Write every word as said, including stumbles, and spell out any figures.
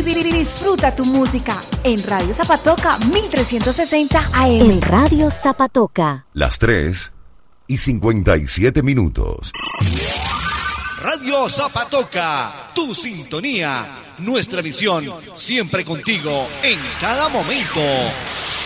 Disfruta tu música en Radio Zapatoca mil trescientos sesenta A M. En Radio Zapatoca. Las tres y cincuenta y siete minutos. Radio Zapatoca, tu sintonía, nuestra misión, siempre contigo en cada momento.